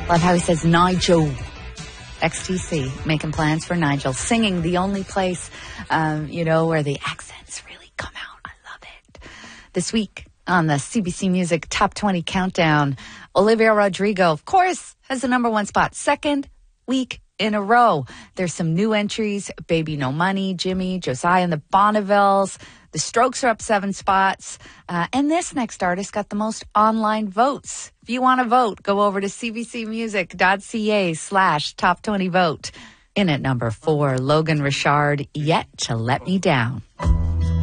Love how he says Nigel. XTC, making plans for Nigel. Singing the only place, where the accents really come out. I love it. This week on the CBC Music Top 20 Countdown, Olivia Rodrigo, of course, has the number one spot. Second week in a row. There's some new entries. Baby No Money, Jimmy, Josiah and the Bonnevilles. The Strokes are up 7 spots. And this next artist got the most online votes. If you want to vote, go over to cbcmusic.ca/top20vote. In at number 4, Logan Richard, Yet to Let Me Down.